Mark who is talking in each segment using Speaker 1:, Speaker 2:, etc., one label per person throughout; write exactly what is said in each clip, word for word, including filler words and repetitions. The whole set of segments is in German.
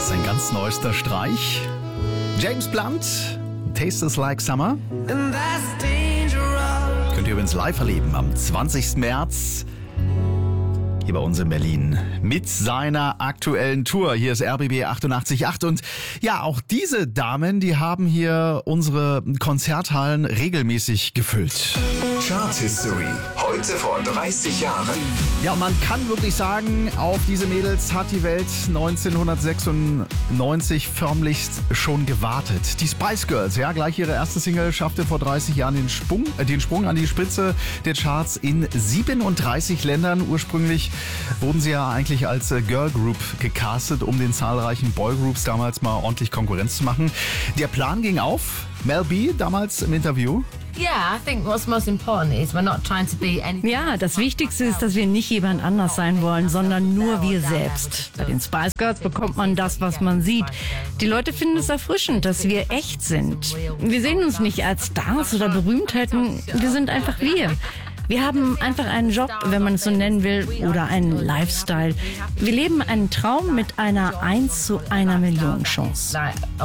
Speaker 1: Sein ganz neuester Streich. James Blunt, Tastes Like Summer. Könnt ihr übrigens live erleben am zwanzigsten März. Hier bei uns in Berlin mit seiner aktuellen Tour. Hier ist R B B achtundachtzig Komma acht und ja, auch diese Damen, die haben hier unsere Konzerthallen regelmäßig gefüllt.
Speaker 2: Chart History, heute vor dreißig Jahren.
Speaker 1: Ja, und man kann wirklich sagen, auf diese Mädels hat die Welt neunzehnhundertsechsundneunzig förmlichst schon gewartet. Die Spice Girls, ja, gleich ihre erste Single schaffte vor dreißig Jahren den Sprung, äh, den Sprung an die Spitze der Charts in siebenunddreißig Ländern. Ursprünglich wurden sie ja eigentlich als äh, Girl Group gecastet, um den zahlreichen Boygroups damals mal ordentlich Konkurrenz zu machen. Der Plan ging auf. Mel B damals im Interview.
Speaker 3: Ja,
Speaker 4: das Wichtigste ist, dass wir nicht jemand anders sein wollen, sondern nur wir selbst. Bei den Spice Girls bekommt man das, was man sieht. Die Leute finden es erfrischend, dass wir echt sind. Wir sehen uns nicht als Stars oder Berühmtheiten, wir sind einfach wir. Wir haben einfach einen Job, wenn man es so nennen will, oder einen Lifestyle. Wir leben einen Traum mit einer eins zu einer Million Chance.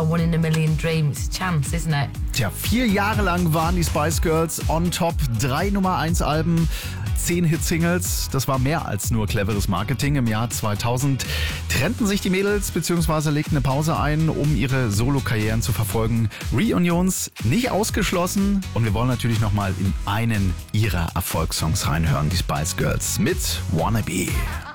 Speaker 1: Tja, vier Jahre lang waren die Spice Girls on top. Drei Nummer eins Alben, zehn Hit-Singles. Das war mehr als nur cleveres Marketing. Im Jahr zweitausend trennten sich die Mädels bzw. legten eine Pause ein, um ihre Solo-Karrieren zu verfolgen. Reunions nicht ausgeschlossen. Und wir wollen natürlich nochmal in einen ihrer Erfolgssongs reinhören. Die Spice Girls mit Wannabe.